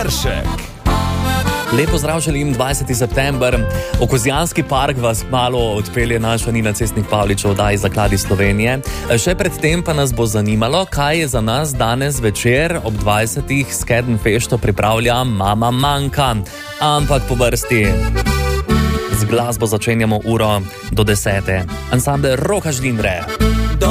Peršek. Lepo zdrav želim, 20. september. Okozijanski park vas malo odpelje naša Nina Cestnik Pavlič v oddaji Zakladi Slovenije. Še predtem pa nas bo zanimalo, kaj je za nas danes večer ob 20. s Kedenfešto pripravlja Mama Manka. Ampak po vrsti. Z glasbo začenjamo uro do 10. Ansambel Roka Žlindre.